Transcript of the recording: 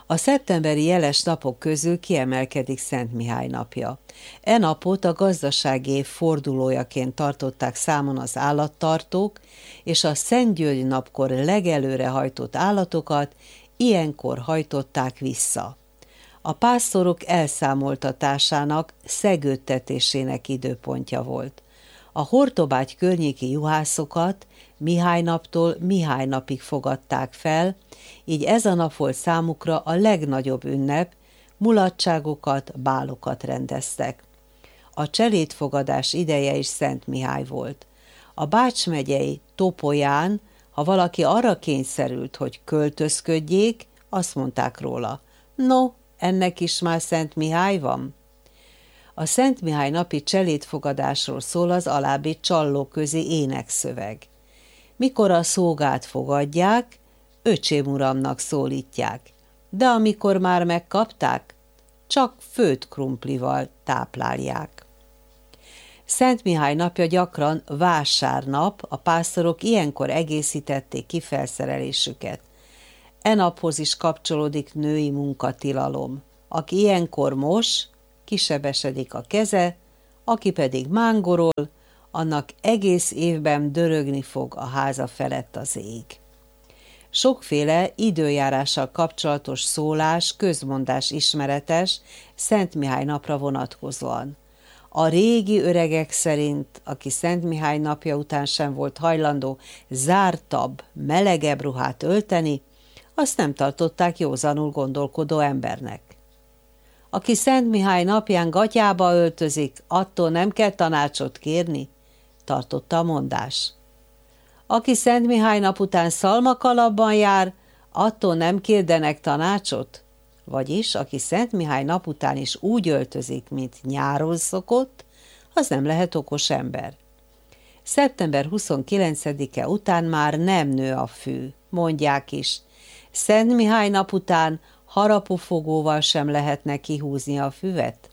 A szeptemberi jeles napok közül kiemelkedik Szent Mihály napja. E napot a gazdasági év fordulójaként tartották számon az állattartók, és a Szent György napkor legelőre hajtott állatokat ilyenkor hajtották vissza. A pásztorok elszámoltatásának, szegődtetésének időpontja volt. A Hortobágy környéki juhászokat Mihály naptól Mihály napig fogadták fel, így ez a nap volt számukra a legnagyobb ünnep, mulatságokat, bálokat rendeztek. A cselédfogadás ideje is Szent Mihály volt. A Bács megyei Topolyán, ha valaki arra kényszerült, hogy költözködjék, azt mondták róla: no, ennek is már Szent Mihály van. A Szent Mihály napi cselédfogadásról szól az alábbi csallóközi énekszöveg. Mikor a szógát fogadják, öcsém uramnak szólítják, de amikor már megkapták, csak főtt krumplival táplálják. Szent Mihály napja gyakran vásárnap, a pásztorok ilyenkor egészítették ki felszerelésüket. E naphoz is kapcsolódik női munkatilalom. Aki ilyenkor mos, kisebesedik a keze, aki pedig mángorol, annak egész évben dörögni fog a háza felett az ég. Sokféle időjárással kapcsolatos szólás, közmondás ismeretes Szent Mihály napra vonatkozóan. A régi öregek szerint, aki Szent Mihály napja után sem volt hajlandó zártabb, melegebb ruhát ölteni, azt nem tartották józanul gondolkodó embernek. Aki Szent Mihály napján gatyába öltözik, attól nem kell tanácsot kérni, tartotta a mondás. Aki Szent Mihály nap után szalmakalapban jár, attól nem kérdenek tanácsot, vagyis aki Szent Mihály nap után is úgy öltözik, mint nyáron szokott, az nem lehet okos ember. Szeptember 29-e után már nem nő a fű, mondják is. Szent Mihály nap után harapófogóval sem lehetne kihúzni a füvet.